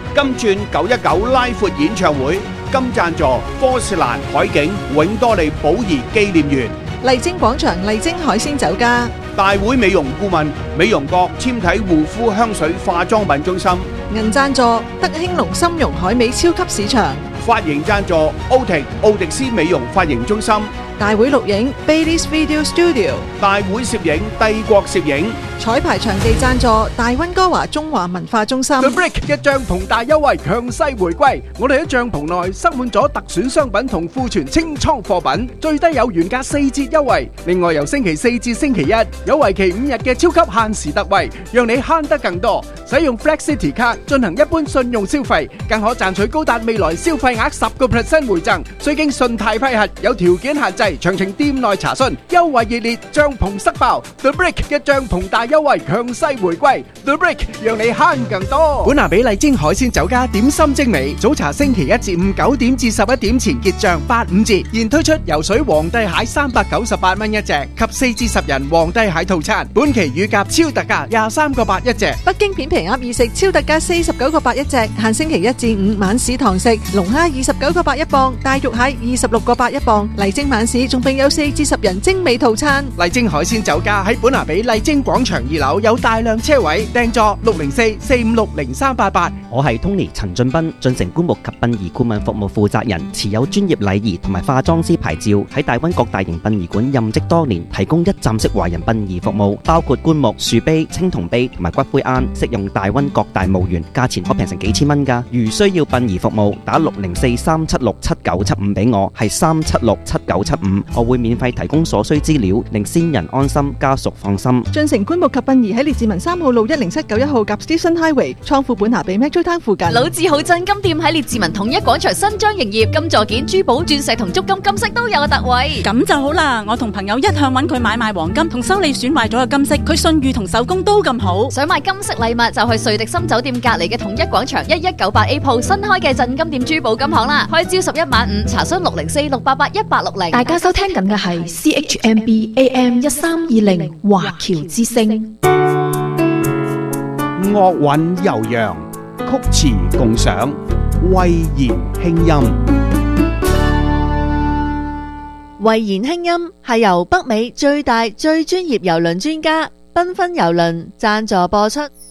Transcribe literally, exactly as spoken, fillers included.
金鑽九一九拉闊演唱會，金贊助科士蘭海景永多利寶儀紀念園。 麗晶廣場麗晶海鮮酒家。 大會美容顧問美容閣纖體護膚香水化妝品中心。 銀贊助德興隆參茸海味超級市場。 髮型贊助奧迪奧迪斯美容髮型中心。 大會錄影 Baileys Video Studio。 大會攝影帝國攝影。 彩排場地贊助大溫哥華中華文化中心。 The Brick 嘅帳篷大優惠強勢回歸，我哋喺帳篷內塞滿咗特選商品同庫存清倉貨品，最低有原價四折優惠。另外由星期四至星期一有為期五日嘅超級限時特惠，讓你慳得更多。使用 Flex City 卡進行一般信用消費，更可賺取高達未來消費額十個 percent 回贈，需經信貸批核，有條件限制，詳情店內查詢。優惠熱烈，帳篷塞爆 The Brick 嘅帳篷大優惠強勢回歸 The Brick 讓你慳更多。本拿比麗晶海鮮酒家點心精美，早茶星期一至五九點至十一點前結賬八五折，現推出游水皇帝蟹三百九十八蚊一隻及四至十人皇帝蟹套餐，本期乳鴿超特價廿三個八一隻。 北京片皮鴨二食超特價四十九個八一隻，限星期一至五晚市堂食。龍蝦二十九個八一磅，大肉蟹二十六個八一磅。麗晶晚市仲並有四至十人精美套餐。 麗晶海鮮酒家喺本拿比麗晶廣場二樓有大量車位，訂座六零四四五六零三八八。 我係 Tony 陳俊斌，進城棺木及殯儀顧問服務負責人，持有專業禮儀同埋化妝師牌照，喺大溫各大型殯儀館任職多年，提供一站式華人殯儀服務，包括棺木、樹碑、青銅碑同埋骨灰龕，適用大溫各大墓園，價錢可平成幾千蚊㗎。如需要殯儀服務，打六零四三七六七九七五俾我，係三七六七九七五，我會免費提供所需資料，令先人安心，家屬放心。 進城棺木及殯儀喺列治文三號路一零七九一號及 Station Highway 倉庫本拿比 Metro Town 附近。 老字號鎮金店喺列治文統一廣場新張營業，金座件、珠寶、鑽石同足金金飾都有特惠。 咁就好啦，我同朋友一向揾佢買賣黃金同修理損壞咗嘅金飾，佢信譽同手工都咁好。 想買金飾禮物就去瑞迪森酒店隔離嘅統一廣場一一九八 A 鋪新開嘅鎮金店珠寶金行啦，開朝十一晚五，查詢六零四六八八一八六零。 大家收聽緊嘅係 C H M B A M 一三二零華僑之聲。 樂韻悠揚，曲詞共賞，慧言輕音。 慧言輕音係由北美最大最專業郵輪專家繽紛郵輪贊助播出。